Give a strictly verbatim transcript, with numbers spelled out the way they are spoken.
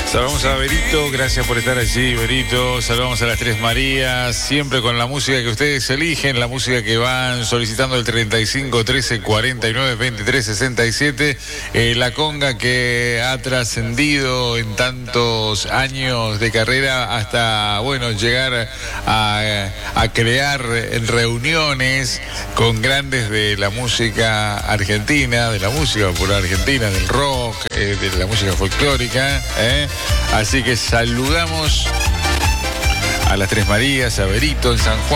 Saludamos a Berito, gracias por estar allí, Berito. Saludamos a las Tres Marías, siempre con la música que ustedes eligen, la música que van solicitando el treinta y cinco, trece, cuarenta y nueve, veintitrés, sesenta y siete. Eh, la conga que ha trascendido en tantos años de carrera hasta, bueno, llegar a, a crear reuniones con grandes de la música argentina, de la música popular argentina, del rock, eh, de la música folclórica, ¿eh? Así que saludamos a las Tres Marías, a Berito en San Juan.